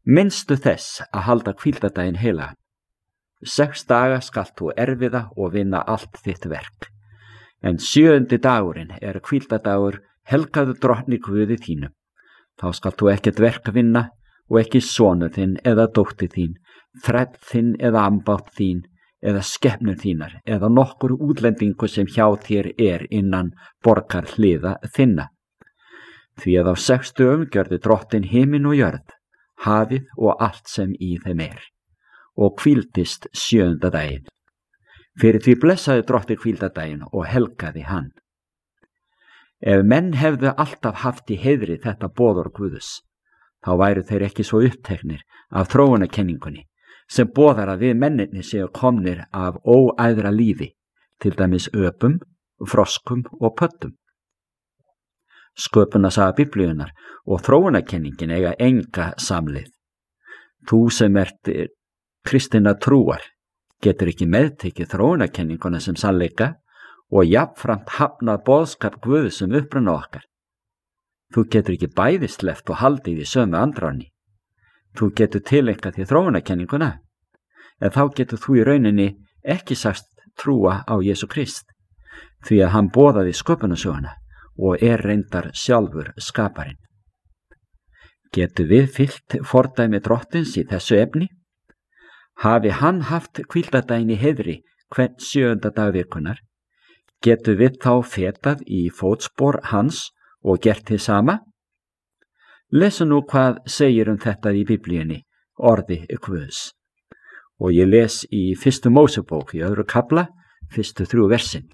Minnstu þess að halda hvíldardaginn heilagan. 6 daga skalt þú erfiða og vinna allt þitt verk. En 7. dagurinn er hvíldardagur helgaður Drottni Guði þínum. Þá skalt þú ekkert verk vinna og ekki sonur þinn eða dóttir þín, þræll þinn eða ambátt þín eða skepnur þínar eða nokkur útlendingur sem hjá þér innan borgar hliða þinna. Því að á 6 dögum gjörði Drottinn himinn og jörð, hafið og allt sem í þeim og hvíldist 7. daginn. Fyrir því blessaði Drottinn hvíldardaginn og helgaði hann. Ef menn hefðu alltaf haft í heiðri þetta boðorð Guðs, þá væru þeir ekki svo uppteknir af þróunarkenningunni, sem boðar að við mennirnir séu komnir af óæðra lífi, til dæmis öpum, froskum og pöddum. Sköpunarsaga Biblíunnar og þróunarkenningin eiga enga samleið. Þú sem ert kristinna trúar getur ekki meðtekið þróunarkenninguna sem sannleika og jafnframt hafnað boðskap Guðs sem uppruna okkar. Þú getur ekki bæði sleppt og haldið í sömu andráni. Þú getur tileinkað því þróunarkenninguna, en þá getur þú í rauninni ekki sagst trúa á Jesú Krist, því að hann boðaði sköpunarsöguna og reyndar sjálfur skaparinn. Getur við fylgt fordæmi Drottins í þessu efni? Hafi hann haft hvíldardaginn í heiðri hvern 7. dag vikunnar, getur við þá fetað í fótspor hans og gert þið sama? Lesu nú hvað segir þetta í Biblíunni, orði Guðs. Og ég les í 1. Mósebók í 2. kafla, 1. 3 versin.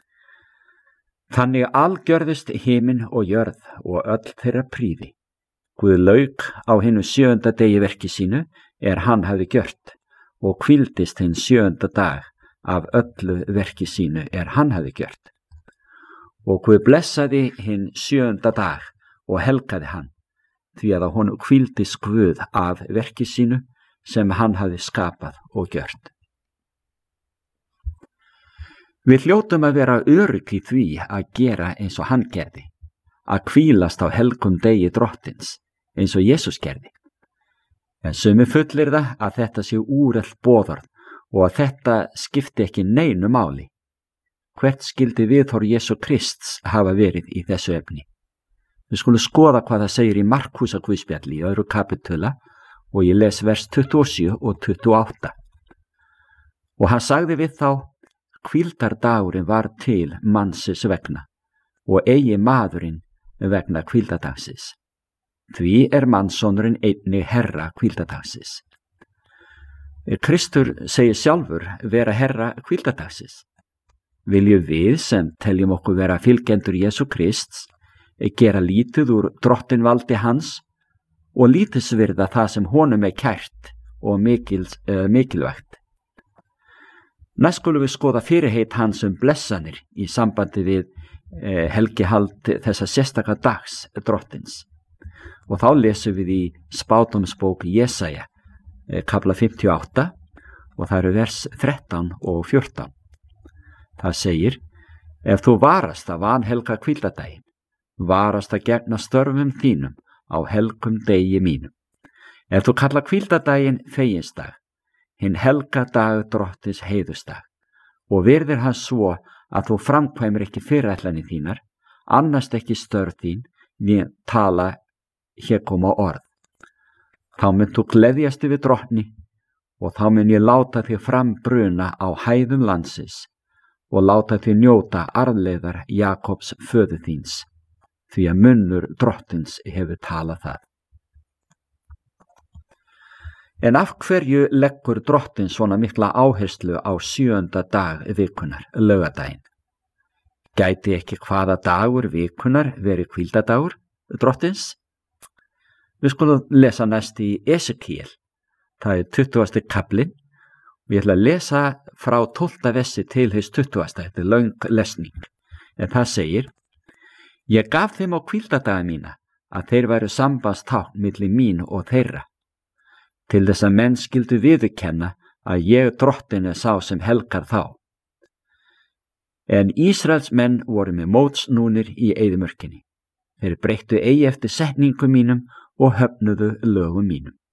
Þannig algjörðust himinn og jörð og öll þeirra prýði. Guð lauk á hinu 7. degi verki sínu hann hafi gjört og hvíldist hinn 7. dag af öllu verki sínu hann hafi gjört. Og Guð blessaði hinn 7. dag og helgaði hann, því að honum hvíldist Guð af verki sínu sem hann hafi skapað og gjört. Við hljótum að vera örugg í því að gera eins og hann gerði, að hvílast á helgum degi Drottins, eins og Jesús gerði. En sumir fullyrða að þetta sé úrelt boðorð og að þetta skipti ekki neinu máli. Hvert skildi viðhorf Jesú Krists hafa verið í þessu efni? Við skulum skoða hvað það segir í Markúsar guðspjalli í 2. kapitula og ég les vers 27 og 28. Og hann sagði við þá: hvíldardagurinn var til mannsins vegna og eigi maðurinn vegna hvíldardagsins. Því mannssonurinn einnig herra hvíldardagsins. Kristur segir sjálfur vera herra hvíldardagsins. Viljum við sem teljum okkur vera fylgjendur Jesú Krists gera lítið úr drottinvaldi hans og lítilsvirða það sem honum kært og mikilvægt. Næst skulum við skoða fyrirheit hans blessanir í sambandi við helgihald þessa sérstaka dags drottins. Og þá lesum við í spádómsbók Jesaja, kafla 58, og það vers 13 og 14. Það segir: ef þú varast að vanhelga hvíldardaginn, varast að gegna störfum þínum á helgum degi mínum. Ef þú kalla hvíldardaginn feginsdag, hinn helga dag drottins heiðustag, og virðir hann svo að þú framkvæmir ekki fyrirætlanir þínar, annast ekki störf þín, né tala hégóma orð. Þá mun þú gleðjast yfir drottni, og þá mun ég láta þig frambruna á hæðum landsins, og láta þig njóta arfleiðar Jakobs föður þíns, því að munnur drottins hefur talað það. En af hverju leggur drottinn svona mikla áherslu á 7. dag vikunnar, laugardaginn? Gæti ekki hvaða dagur vikunnar verið hvíldardagur drottins? Við skulum lesa næst í Esekiel, það 20. kaflinn, og ég ætla að lesa frá 12. versi til hins 20. Þetta löng lesning, en það segir: ég gaf þeim á hvíldardaga mína að þeir væru sambandstákn milli mín og þeirra, til þess að menn skyldu viðurkenna að ég drottinn sá sem helgar þá. En Ísraels menn voru með mótsnúnir í eyðimörkinni. Þeir breyttu eigi eftir setningum mínum og höfnuðu lögum mínum.